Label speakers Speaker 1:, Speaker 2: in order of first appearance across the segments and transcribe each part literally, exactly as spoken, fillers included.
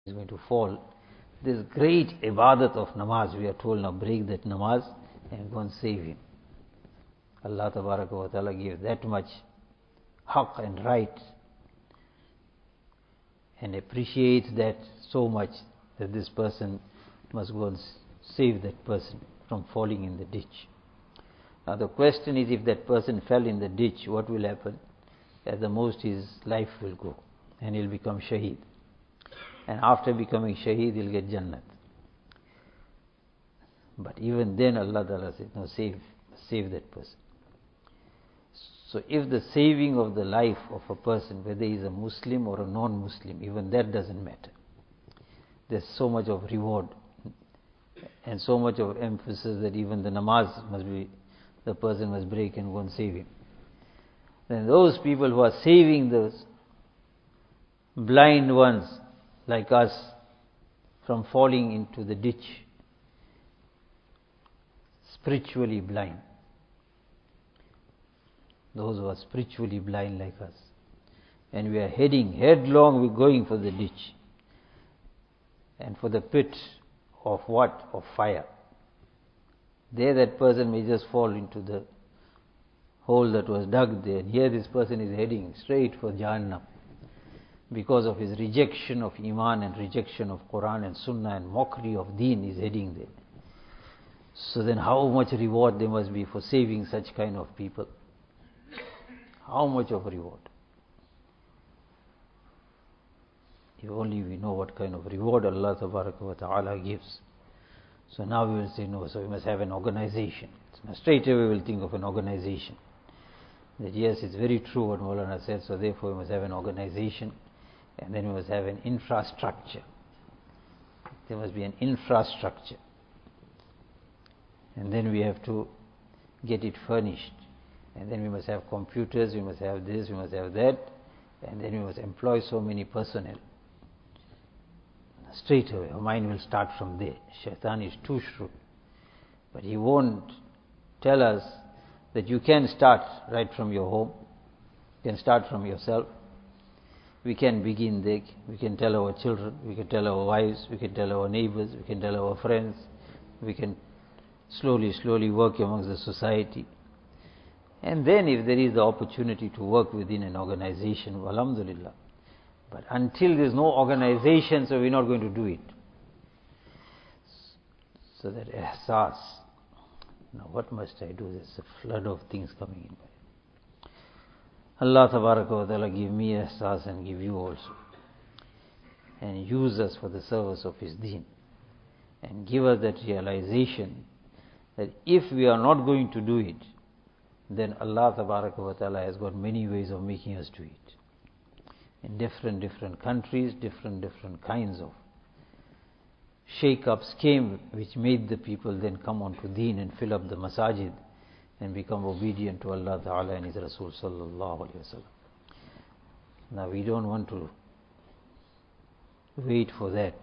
Speaker 1: is going to fall. This great ibadat of namaz, we are told now break that namaz and go and save him. Allah Tabaraka wa Ta'ala gave that much haqq and right and appreciates that so much that this person must go and save that person from falling in the ditch. Now the question is, if that person fell in the ditch, what will happen? At the most his life will go and he'll become shaheed. And after becoming shaheed, he'll get Jannat. But even then Allah Ta'ala says, no, save, save that person. So if the saving of the life of a person, whether he is a Muslim or a non-Muslim, even that doesn't matter. There's so much of reward and so much of emphasis that even the namaz must be, the person must break and go and save him. Then those people who are saving those blind ones like us from falling into the ditch, spiritually blind, those who are spiritually blind like us, and we are heading headlong, we're going for the ditch and for the pit of what? Of fire. There that person may just fall into the hole that was dug there, and here this person is heading straight for Jahannam because of his rejection of Iman and rejection of Quran and Sunnah and mockery of Deen is heading there. So then how much reward there must be for saving such kind of people? How much of reward? If only we know what kind of reward Allah Tabaraka wa Ta'ala gives. So now we will say, no, so we must have an organization. So now straight away we will think of an organization. That yes, it's very true what Maulana said, so therefore we must have an organization, and then we must have an infrastructure. There must be an infrastructure. And then we have to get it furnished. And then we must have computers, we must have this, we must have that, and then we must employ so many personnel. Straight away, our mind will start from there. Shaitan is too shrewd. But he won't tell us that you can start right from your home, you can start from yourself. We can begin there, we can tell our children, we can tell our wives, we can tell our neighbors, we can tell our friends, we can slowly, slowly work amongst the society. And then if there is the opportunity to work within an organization, alhamdulillah. But until there is no organization, so we are not going to do it. So that ihsas, now what must I do? There's a flood of things coming in. Allah Tabaraka wa Ta'ala give me ihsas and give you also. And use us for the service of His deen. And give us that realization that if we are not going to do it, then Allah Tabaraka wa Ta'ala has got many ways of making us do it. In different, different countries, different, different kinds of shake-ups came, which made the people then come onto deen and fill up the masajid and become obedient to Allah Ta'ala and His Rasul Sallallahu Alaihi Wasallam. Now we don't want to wait for that.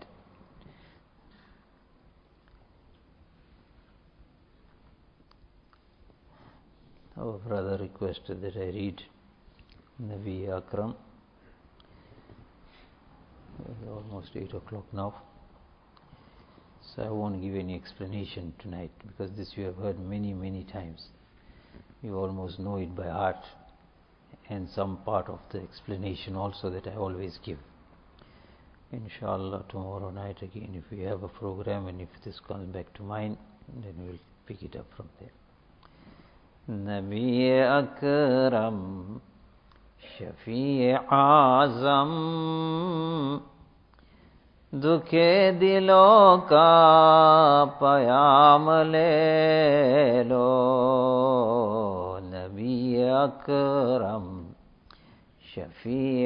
Speaker 1: Our brother requested that I read Nabi Akram. It's almost eight o'clock now. So I won't give any explanation tonight, because this you have heard many, many times. You almost know it by heart, and some part of the explanation also that I always give. Inshallah, tomorrow night again, if we have a program and if this comes back to mind, then we'll pick it up from there. Nabi Akram, Shafi Azam, दुखे दिलों का पयाम ले लो, नबी अकरम शफी